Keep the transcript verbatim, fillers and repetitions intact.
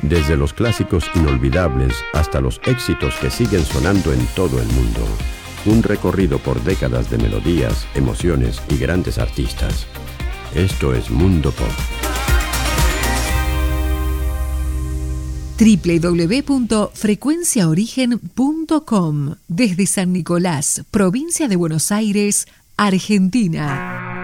Desde los clásicos inolvidables hasta los éxitos que siguen sonando en todo el mundo. Un recorrido por décadas de melodías, emociones y grandes artistas. Esto es Mundo Pop. doble u doble u doble u punto frecuencia origen punto com, desde San Nicolás, provincia de Buenos Aires, Argentina.